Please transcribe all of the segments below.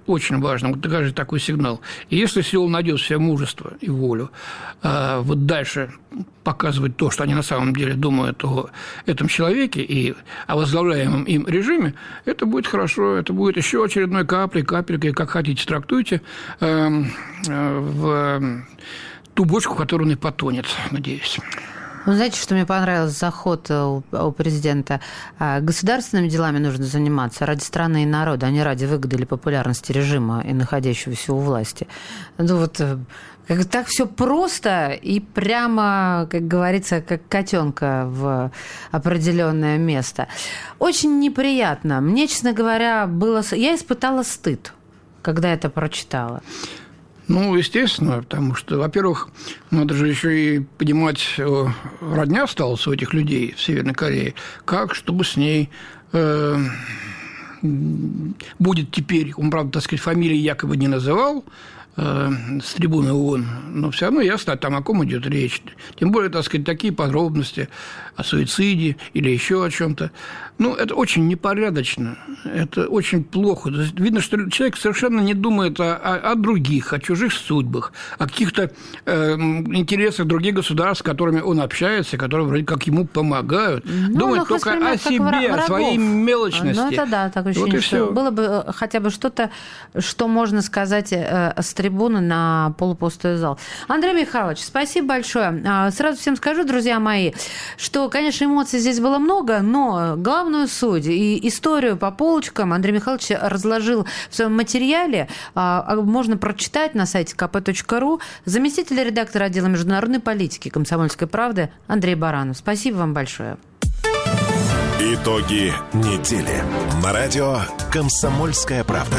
очень важно, вот такой сигнал. И если сила найдет в себе мужество и волю вот дальше показывать то, что они на самом деле думают о этом человеке и о возглавляемом им режиме, это будет хорошо, это будет еще очередной капелькой, как хотите трактуйте, в ту бочку, в которую он и потонет, надеюсь. Вы знаете, что мне понравилось заход у президента? Государственными делами нужно заниматься ради страны и народа, а не ради выгоды или популярности режима и находящегося у власти. Ну вот так все просто и прямо, как говорится, как котенка в определенное место. Очень неприятно. Мне, честно говоря, я испытала стыд, когда это прочитала. Ну, естественно, потому что, во-первых, надо же еще и понимать, родня осталась у этих людей в Северной Корее, чтобы с ней будет теперь, он, правда, так сказать, фамилии якобы не называл с трибуны ООН, но все равно ясно, там о ком идет речь. Тем более, так сказать, такие подробности о суициде или еще о чем-то. Ну, это очень непорядочно, это очень плохо. Видно, что человек совершенно не думает о других, о чужих судьбах, о каких-то интересах других государств, с которыми он общается, которые вроде как ему помогают. Думает только о себе, о своей мелочности. Ну, это да, так ощущение, вот что было бы хотя бы что-то, что можно сказать с трибуны на полупустой зал. Андрей Михайлович, спасибо большое. Сразу всем скажу, друзья мои, что, конечно, эмоций здесь было много, но главную суть и историю по полочкам Андрей Михайлович разложил в своем материале. Можно прочитать на сайте kp.ru. Заместитель редактора отдела международной политики «Комсомольской правды» Андрей Баранов. Спасибо вам большое. Итоги недели на радио «Комсомольская правда».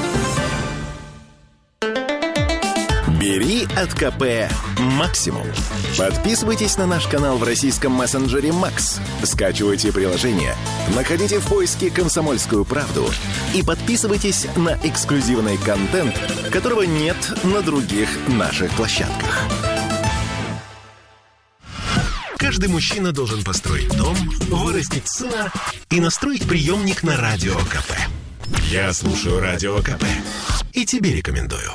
Бери от КП максимум. Подписывайтесь на наш канал в российском мессенджере Макс. Скачивайте приложение, находите в поиске «Комсомольскую правду» и подписывайтесь на эксклюзивный контент, которого нет на других наших площадках. Каждый мужчина должен построить дом, вырастить сына и настроить приемник на Радио КП. Я слушаю Радио КП и тебе рекомендую.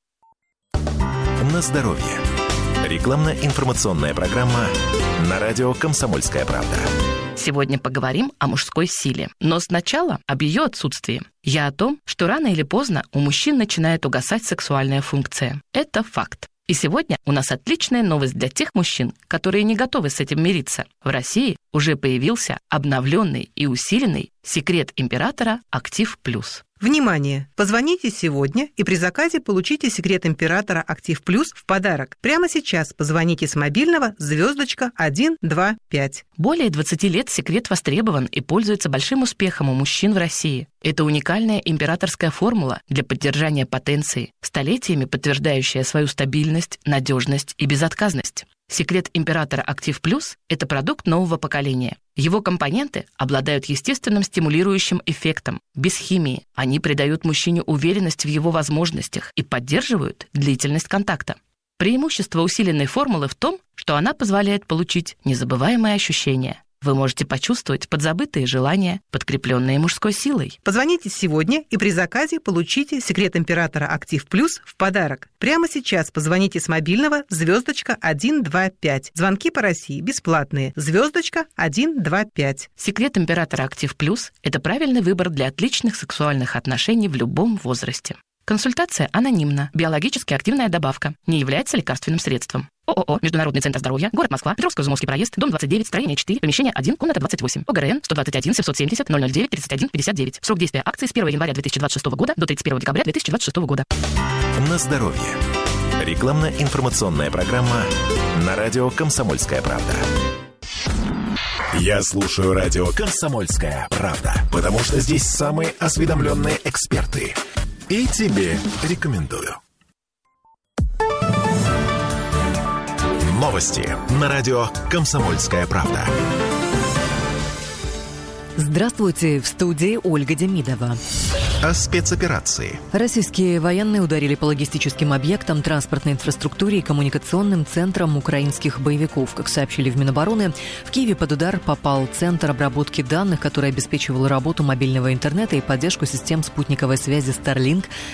На здоровье. Рекламно-информационная программа на радио «Комсомольская правда». Сегодня поговорим о мужской силе, но сначала об ее отсутствии. Я о том, что рано или поздно у мужчин начинает угасать сексуальная функция. Это факт. И сегодня у нас отличная новость для тех мужчин, которые не готовы с этим мириться. В России уже появился обновленный и усиленный секрет императора «Актив Плюс». Внимание! Позвоните сегодня и при заказе получите секрет императора «Актив Плюс» в подарок. Прямо сейчас позвоните с мобильного *125. Более 20 лет секрет востребован и пользуется большим успехом у мужчин в России. Это уникальная императорская формула для поддержания потенции, столетиями подтверждающая свою стабильность, надежность и безотказность. Секрет императора «Актив Плюс» – это продукт нового поколения. Его компоненты обладают естественным стимулирующим эффектом, без химии. Они придают мужчине уверенность в его возможностях и поддерживают длительность контакта. Преимущество усиленной формулы в том, что она позволяет получить незабываемые ощущения. Вы можете почувствовать подзабытые желания, подкрепленные мужской силой. Позвоните сегодня и при заказе получите секрет императора «Актив Плюс» в подарок. Прямо сейчас позвоните с мобильного *125. Звонки по России бесплатные. *125. Секрет императора «Актив Плюс» – это правильный выбор для отличных сексуальных отношений в любом возрасте. Консультация анонимна. Биологически активная добавка. Не является лекарственным средством. ООО «Международный центр здоровья», город Москва, Петровско-Изюмовский проезд, дом 29, строение 4, помещение 1, комната 28, ОГРН 121 770 009 31 59. Срок действия акции с 1 января 2026 года до 31 декабря 2026 года. На здоровье. Рекламно-информационная программа на радио «Комсомольская правда». Я слушаю радио «Комсомольская правда», потому что здесь самые осведомленные эксперты. И тебе рекомендую. Новости на радио «Комсомольская правда». Здравствуйте, в студии Ольга Демидова. О спецоперации. Российские военные ударили по логистическим объектам, транспортной инфраструктуре и коммуникационным центрам украинских боевиков. Как сообщили в Минобороны, в Киеве под удар попал центр обработки данных, который обеспечивал работу мобильного интернета и поддержку систем спутниковой связи Starlink